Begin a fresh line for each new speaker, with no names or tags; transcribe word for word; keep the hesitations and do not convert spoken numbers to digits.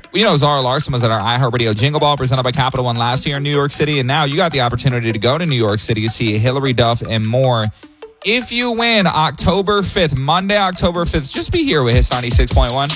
You know, Zara Larson was at our iHeartRadio Jingle Ball presented by Capital One last year in New York City, and now you got the opportunity to go to New York City to see Hillary Duff and more. If you win October fifth, Monday, October fifth, just be here with Hits ninety-six point one.